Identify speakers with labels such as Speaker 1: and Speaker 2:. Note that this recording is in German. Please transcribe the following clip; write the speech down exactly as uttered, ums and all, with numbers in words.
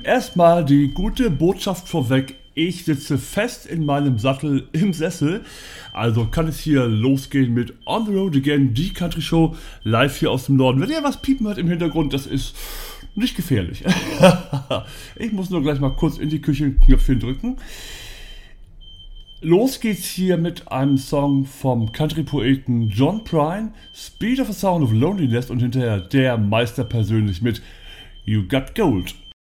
Speaker 1: Erstmal die gute Botschaft vorweg. Ich sitze fest in meinem Sattel im Sessel. Also kann es hier losgehen mit On the Road Again, die Country Show, live hier aus dem Norden. Wenn ihr was piepen hört im Hintergrund, das ist nicht gefährlich. Ich muss nur gleich mal kurz in die Küche ein Knöpfchen drücken. Los geht's hier mit einem Song vom Country-Poeten John Prine, Speed of a Sound of Loneliness, und hinterher der Meister persönlich mit You Got Gold.